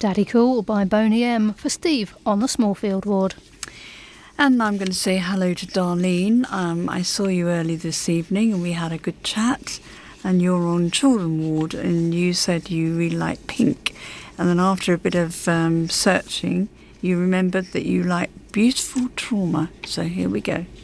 Daddy Cool by Boney M for Steve on the Smallfield ward. And I'm going to say hello to Darlene. I saw you early this evening and we had a good chat. And you're on Children Ward and you said you really like Pink. And then after a bit of searching, you remembered that you like Beautiful Trauma. So here we go.